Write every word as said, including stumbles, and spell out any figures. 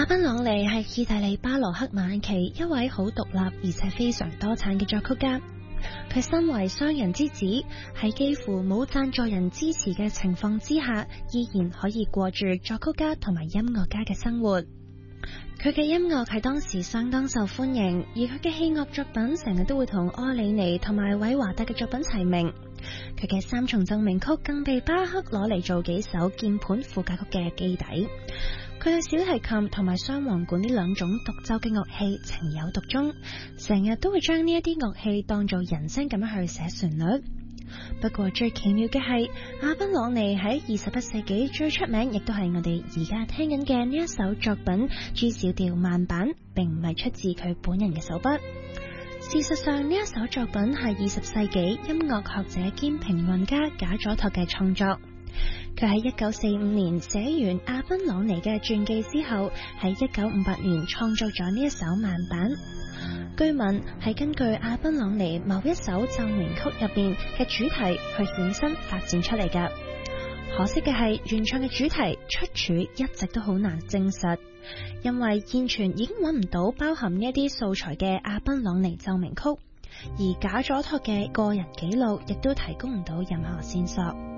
阿賓朗尼係意大利巴洛克晚期一位好獨立而且非常多產嘅作曲家。佢身為商人之子，喺幾乎冇贊助人支持嘅情況之下，依然可以過住作曲家同埋音樂家嘅生活。佢嘅音樂喺當時相當受歡迎，而佢嘅器樂作品成日都會同柯里尼同埋韋華特嘅作品齊名。佢嘅三重奏鳴曲更被巴克攞嚟做幾首鍵盤賦格曲嘅基底。佢對小提琴同埋雙簧管呢兩種獨奏嘅樂器情有獨鍾，成日都會將呢一啲樂器當做人聲咁樣去寫旋律。不過最奇妙嘅係，阿賓朗尼喺二十一世紀最出名，亦都係我哋而家聽緊嘅呢一首作品 G 小調慢板，並唔係出自佢本人嘅手筆。事實上，呢一首作品係二十世紀音樂學者兼評論家賈佐托嘅創作。佢喺一九四五年寫完阿賓朗尼嘅傳記之後，喺一九五八年創作咗呢一首慢板。據聞係根據阿賓朗尼某一首奏鳴曲入邊嘅主題去衍生發展出嚟㗎。可惜嘅係原創嘅主題出處一直都好難證實，因為現存已經揾唔到包含呢一啲素材嘅阿賓朗尼奏鳴曲，而賈佐托嘅個人記錄亦都提供唔到任何線索。